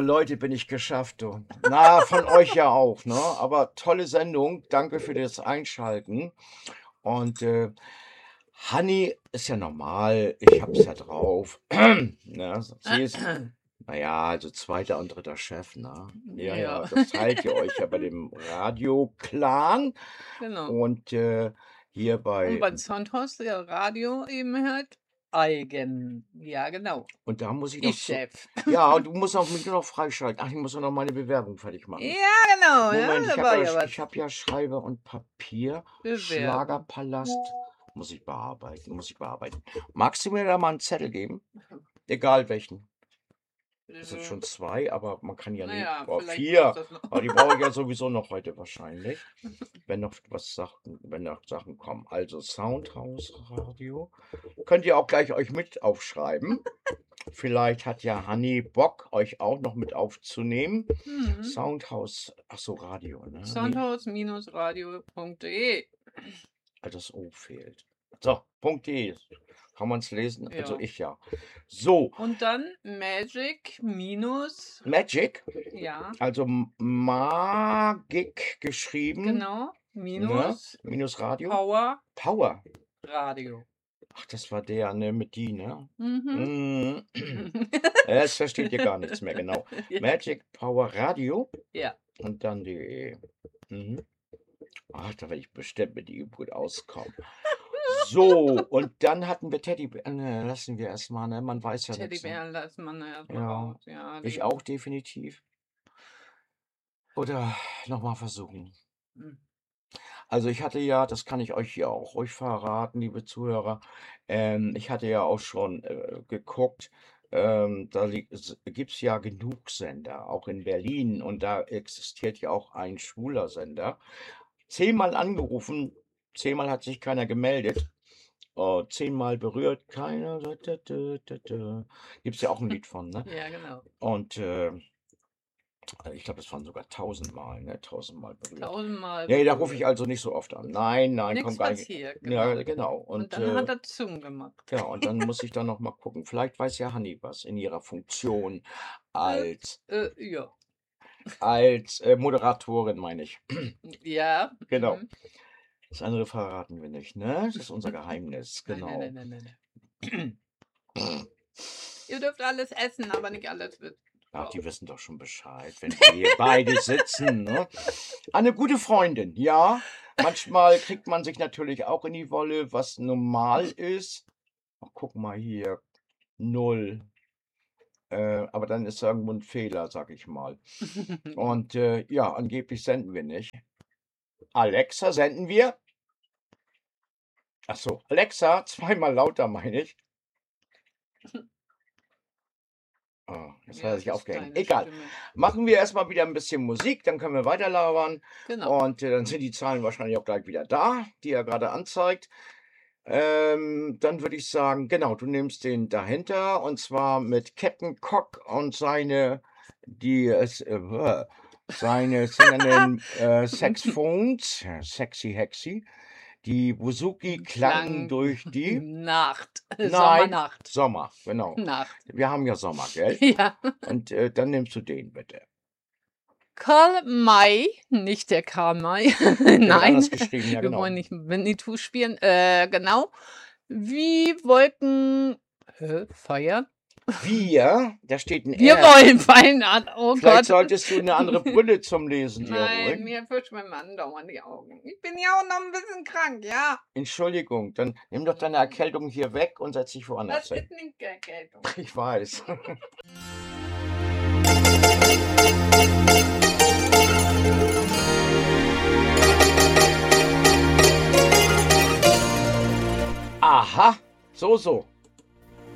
Leute, bin ich geschafft, du. Na, von euch ja auch, ne? Aber tolle Sendung. Danke für das Einschalten. Und Hanni ist ja normal. Ich hab's ja drauf. Ne? Sie ist, naja, also zweiter und dritter Chef, ne? Ja, Ja. das teilt ihr euch ja bei dem Radio-Clan. Genau. Und hier Und bei. beim Soundhaus, der Radio eben halt eigen. Ja, genau. Und da muss ich noch Ich Chef. Ja, und du musst auch mich nur noch freischalten. Ach, ich muss noch meine Bewerbung fertig machen. Ja, genau. Moment, ja, ich da war habe ja was. ich hab ja Schreiber und Papier. Bewerbung. Schlagerpalast. Muss ich bearbeiten. Magst du mir da mal einen Zettel geben? Egal welchen. Das sind schon 2, aber man kann ja Naja, nicht. Oh, vielleicht 4. brauchst du das noch. Aber die brauche ich ja sowieso noch heute wahrscheinlich. Wenn noch Sachen kommen. Also Soundhaus Radio. Könnt ihr auch gleich euch mit aufschreiben. Vielleicht hat ja Hanni Bock, euch auch noch mit aufzunehmen. Mhm. Soundhaus, ach so, Radio, ne? Soundhaus-radio.de. Das O fehlt. So, .de. Kann man es lesen? Ja. Also ich ja. So. Und dann Magic minus. Magic? Ja. Also Magic geschrieben. Genau. Minus. Ne? Minus Radio. Power. Radio. Ach, das war der, ne? Mit die, ne? Mhm. Jetzt versteht ihr gar nichts mehr, genau. Ja. Magic Power Radio. Ja. Und dann die. Ach, da werde ich bestimmt mit ihm gut auskommen. So, und dann hatten wir Teddybären. Lassen wir erstmal, ne? Man weiß ja nichts. Teddybären lassen wir erstmal Ja. raus. Ja, Ich auch definitiv. Oder nochmal versuchen. Also ich hatte ja, das kann ich euch ja auch ruhig verraten, liebe Zuhörer, ich hatte ja auch schon geguckt, da gibt es ja genug Sender, auch in Berlin, und da existiert ja auch ein schwuler Sender. 10-mal angerufen, 10-mal hat sich keiner gemeldet, 10-mal berührt, keiner. Gibt es ja auch ein Lied von, ne? Ja, genau. Und ich glaube, es waren sogar 1000-mal, ne? 1000-mal berührt. 1000-mal Ja, da berührt. rufe ich also nicht so oft an. Nein, Nichts kommt gar nicht. passiert, Ja, genau. genau. Und dann hat er Zoom gemacht. Ja, und dann muss ich dann noch mal gucken. Vielleicht weiß ja Hanni was in ihrer Funktion als Ja. Moderatorin, meine ich. Ja. Genau. Das andere verraten wir nicht, ne? Das ist unser Geheimnis, genau. Nein. Ihr dürft alles essen, aber nicht alles wissen. Ach, die wissen doch schon Bescheid, wenn wir hier beide sitzen, ne? Eine gute Freundin, ja. Manchmal kriegt man sich natürlich auch in die Wolle, was normal ist. Ach, guck mal hier, 0. Aber dann ist irgendwo ein Fehler, sag ich mal. Und ja, angeblich senden wir nicht. Alexa, senden wir? Ach so, Alexa, 2-mal lauter, meine ich. Oh, jetzt hat er sich aufgehängt. Egal. Stimme. Machen wir erstmal wieder ein bisschen Musik, dann können wir weiter labern. Genau. Und dann sind die Zahlen wahrscheinlich auch gleich wieder da, die er gerade anzeigt. Dann würde ich sagen, genau, du nimmst den dahinter, und zwar mit Captain Cock und seine singernden Saxophones, Sexy Hexy. Die Bouzouki klangen durch die Nacht. Nein, Sommernacht. Sommer, genau. Nacht. Wir haben ja Sommer, gell? Ja. Und dann nimmst du den bitte. Karl May, nicht der Karl May. Der wird Nein. anders geschrieben, ja Wir genau. wollen nicht Winnetou spielen. Genau. Wie Wolken feiern? Wir, da steht ein Wir R. wollen feiern. Oh Vielleicht Gott. solltest du eine andere Brille zum Lesen dir Nein, holen. mir verschwimmen andauernd die Augen. Ich bin ja auch noch ein bisschen krank, ja. Entschuldigung, dann nimm doch deine Erkältung hier weg und setz dich woanders Das hin. ist nicht Erkältung. Ich weiß. Aha, so.